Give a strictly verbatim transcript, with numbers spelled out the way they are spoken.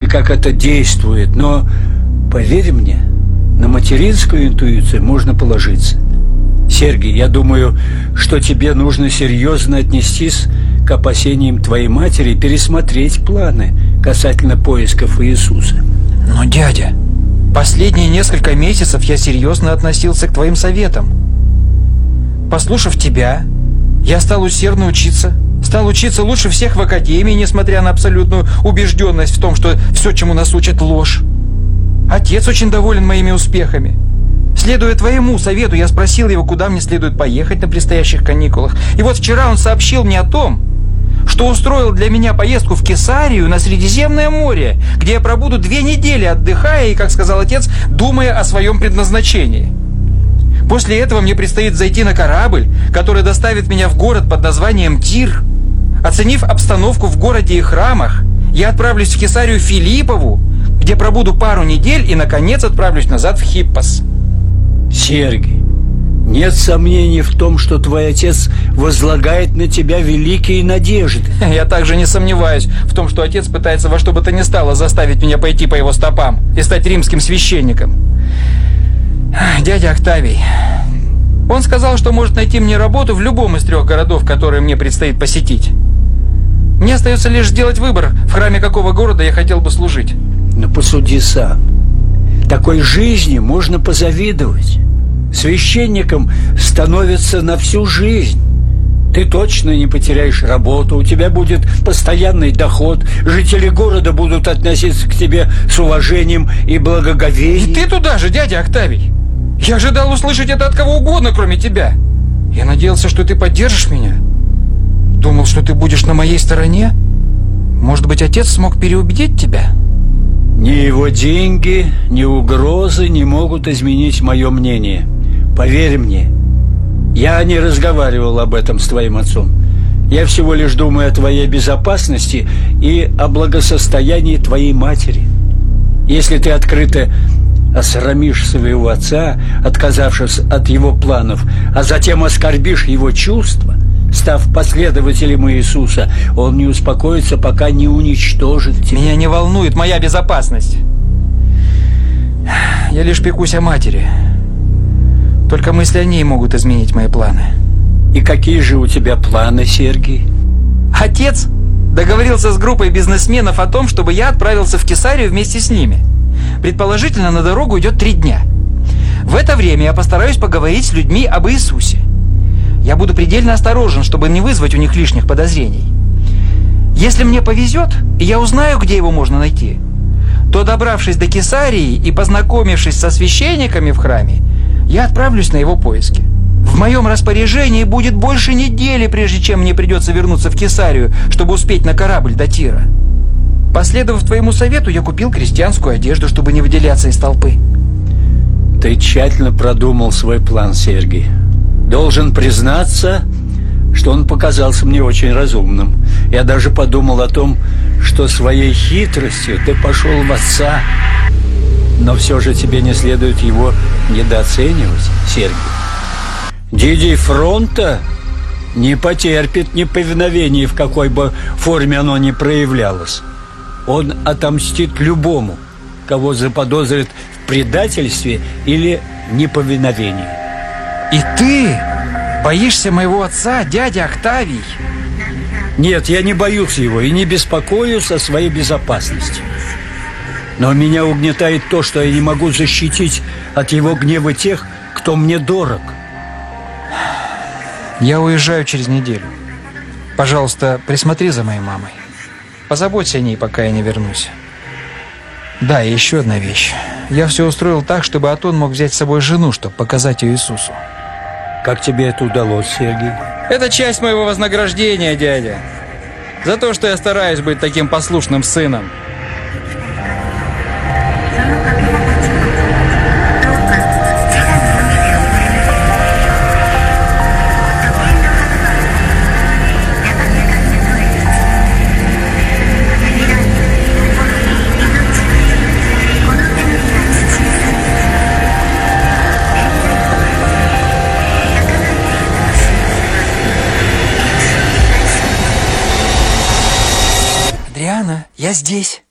как это действует, но, поверь мне, на материнскую интуицию можно положиться. Сергий, я думаю, что тебе нужно серьезно отнестись к опасениям твоей матери и пересмотреть планы касательно поисков Иисуса. Но, дядя, последние несколько месяцев я серьезно относился к твоим советам. Послушав тебя, я стал усердно учиться. Стал учиться лучше всех в академии, несмотря на абсолютную убежденность в том, что все, чему нас учат, ложь. Отец очень доволен моими успехами. Следуя твоему совету, я спросил его, куда мне следует поехать на предстоящих каникулах. И вот вчера он сообщил мне о том, что устроил для меня поездку в Кесарию на Средиземное море, где я пробуду две недели, отдыхая и, как сказал отец, думая о своем предназначении. После этого мне предстоит зайти на корабль, который доставит меня в город под названием Тир. Оценив обстановку в городе и храмах, я отправлюсь в Кесарию Филиппову, где пробуду пару недель и, наконец, отправлюсь назад в Хиппос. Сергий, нет сомнений в том, что твой отец возлагает на тебя великие надежды. Я также не сомневаюсь в том, что отец пытается во что бы то ни стало заставить меня пойти по его стопам и стать римским священником. Дядя Октавий, он сказал, что может найти мне работу в любом из трех городов, которые мне предстоит посетить. Мне остается лишь сделать выбор, в храме какого города я хотел бы служить. Но посуди сам. Такой жизни можно позавидовать. Священником становится на всю жизнь. Ты точно не потеряешь работу, у тебя будет постоянный доход, жители города будут относиться к тебе с уважением и благоговением. И ты туда же, дядя Октавий. Я ожидал услышать это от кого угодно, кроме тебя. Я надеялся, что ты поддержишь меня. Думал, что ты будешь на моей стороне. Может быть, отец смог переубедить тебя? Ни его деньги, ни угрозы не могут изменить мое мнение. Поверь мне, я не разговаривал об этом с твоим отцом. Я всего лишь думаю о твоей безопасности и о благосостоянии твоей матери. Если ты открыто осрамишь своего отца, отказавшись от его планов, а затем оскорбишь его чувства, став последователем Иисуса, он не успокоится, пока не уничтожит тебя. Меня не волнует моя безопасность. Я лишь пекусь о матери. Только мысли о ней могут изменить мои планы. И какие же у тебя планы, Сергий? Отец договорился с группой бизнесменов о том, чтобы я отправился в Кесарию вместе с ними. Предположительно, на дорогу идет три дня. В это время я постараюсь поговорить с людьми об Иисусе. Я буду предельно осторожен, чтобы не вызвать у них лишних подозрений. Если мне повезет, и я узнаю, где его можно найти, то, добравшись до Кесарии и познакомившись со священниками в храме, я отправлюсь на его поиски. В моем распоряжении будет больше недели, прежде чем мне придется вернуться в Кесарию, чтобы успеть на корабль до Тира. Последовав твоему совету, я купил крестьянскую одежду, чтобы не выделяться из толпы. Ты тщательно продумал свой план, Сергий. Должен признаться, что он показался мне очень разумным. Я даже подумал о том, что своей хитростью ты пошел в отца. Но все же тебе не следует его недооценивать, Сергий. Дидий фронта не потерпит неповиновения, в какой бы форме оно ни проявлялось. Он отомстит любому, кого заподозрит в предательстве или неповиновении. И ты боишься моего отца, дядя Октавий? Нет, я не боюсь его и не беспокоюсь о своей безопасности. Но меня угнетает то, что я не могу защитить от его гнева тех, кто мне дорог. Я уезжаю через неделю. Пожалуйста, присмотри за моей мамой. Позаботься о ней, пока я не вернусь. Да, и еще одна вещь. Я все устроил так, чтобы Атон мог взять с собой жену, чтобы показать ее Иисусу. Как тебе это удалось, Сергий? Это часть моего вознаграждения, дядя. За то, что я стараюсь быть таким послушным сыном. Адриана, я здесь.